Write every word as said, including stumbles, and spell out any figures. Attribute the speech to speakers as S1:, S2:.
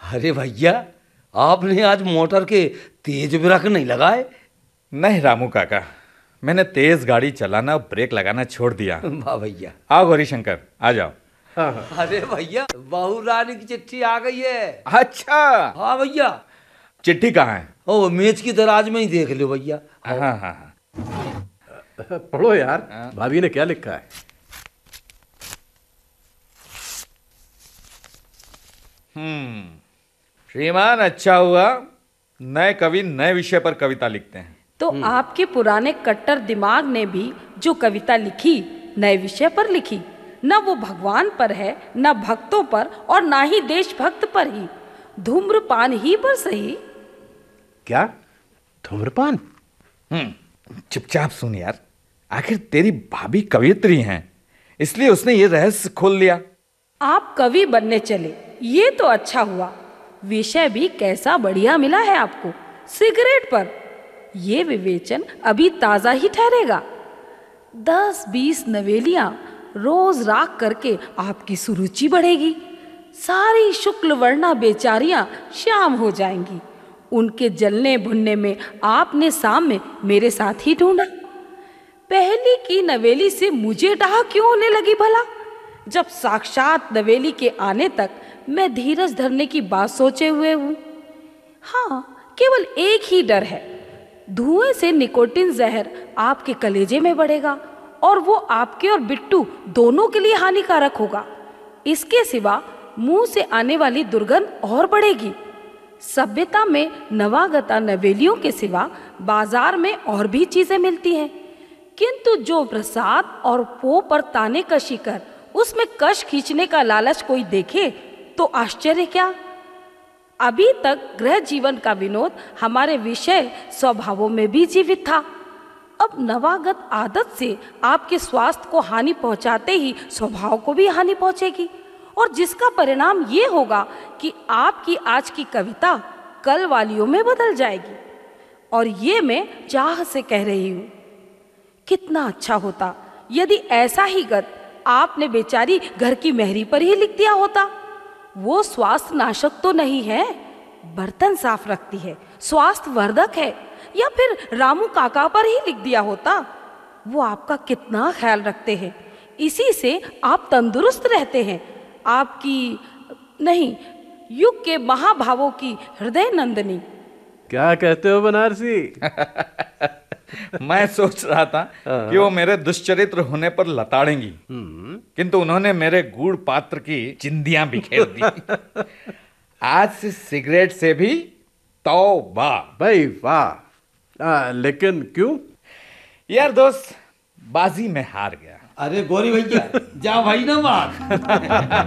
S1: अरे भैया, आपने आज मोटर के तेज ब्रेक नहीं लगाए?
S2: नहीं रामू काका, मैंने तेज गाड़ी चलाना और ब्रेक लगाना छोड़ दिया।
S1: वाह भैया।
S2: आओ गौरी शंकर, आ जाओ।
S3: हाँ हाँ।
S1: अरे भैया, बहू रानी की चिट्ठी आ गई है।
S2: अच्छा,
S1: हाँ भैया।
S2: चिट्ठी कहाँ है?
S1: ओ, मेज की दराज में ही देख लो भैया।
S2: हाँ हाँ हाँ।
S3: पढ़ो यार, भाभी ने क्या लिखा है।
S2: हम्म श्रीमान, अच्छा हुआ नए कवि नए विषय पर कविता लिखते हैं।
S4: तो आपके पुराने कट्टर दिमाग ने भी जो कविता लिखी नए विषय पर लिखी, न वो भगवान पर है, न भक्तों पर, और ना ही देशभक्त पर ही, धूम्रपान ही पर सही।
S3: क्या धूम्रपान?
S2: हम्म चुपचाप सुन यार, आखिर तेरी भाभी कवियत्री हैं, इसलिए उसने ये रहस्य खोल लिया।
S4: आप कवि बनने चले, ये तो अच्छा हुआ। विषय भी कैसा बढ़िया मिला है आपको, सिगरेट पर। ये विवेचन अभी ताजा ही ठहरेगा। दस बीस नवेलियां रोज राख करके आपकी सुरुचि बढ़ेगी। सारी शुक्ल वर्णा बेचारियां शाम हो जाएंगी। उनके जलने भुनने में आपने शाम में मेरे साथ ही ढूंढा। पहली की नवेली से मुझे डाह क्यों होने लगी भला, जब साक्षात नवेली के आने तक मैं धीरज धरने की बात सोचे हुए हूं। हाँ, केवल एक ही डर है, धुएं से निकोटिन जहर आपके कलेजे में बढ़ेगा और वो आपके और बिट्टू दोनों के लिए हानिकारक होगा। इसके सिवा मुंह से आने वाली दुर्गंध और बढ़ेगी। सभ्यता में नवागता नवेलियों के सिवा बाजार में और भी चीजें मिलती हैं, किंतु जो प्रसाद और पो पर ताने कशी कर उसमें कश खींचने का लालच कोई देखे तो आश्चर्य क्या। अभी तक गृह जीवन का विनोद हमारे विषय स्वभावों में भी जीवित था। अब नवागत आदत से आपके स्वास्थ्य को हानि पहुंचाते ही स्वभाव को भी हानि पहुंचेगी, और जिसका परिणाम ये होगा कि आपकी आज की कविता कल वालियों में बदल जाएगी। और ये मैं चाह से कह रही हूँ। कितना अच्छा होता यदि ऐसा ही गत आपने बेचारी घर की मेहरी पर ही लिख दिया होता। वो स्वास्थ्य नाशक तो नहीं है, बर्तन साफ रखती है, स्वास्थ्य वर्धक है। या फिर रामू काका पर ही लिख दिया होता, वो आपका कितना ख्याल रखते हैं, इसी से आप तंदुरुस्त रहते हैं। आपकी नहीं, युग के महाभावों की हृदय नंदनी।
S3: क्या कहते हो बनारसी?
S2: मैं सोच रहा था कि वो मेरे दुष्चरित्र होने पर लताड़ेंगी, किंतु उन्होंने मेरे गूढ़ पात्र की चिंदियां बिखेर दी। आज से सिगरेट से भी तौबा।
S3: भाई वाह, लेकिन क्यों?
S2: यार दोस्त, बाजी में हार गया।
S1: अरे गौरी भैया, जा भाई ना मार।